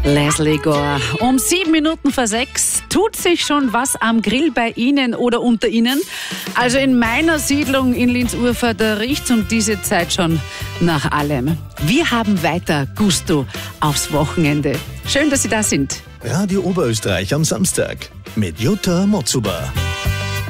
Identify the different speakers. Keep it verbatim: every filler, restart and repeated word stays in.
Speaker 1: Leslie Gore. Um sieben Minuten vor sechs. Tut sich schon was am Grill bei Ihnen oder unter Ihnen? Also in meiner Siedlung in Linz-Urfahr, da riecht's um diese Zeit schon nach allem. Wir haben weiter Gusto aufs Wochenende. Schön, dass Sie da sind.
Speaker 2: Radio Oberösterreich am Samstag mit Jutta Motzuber.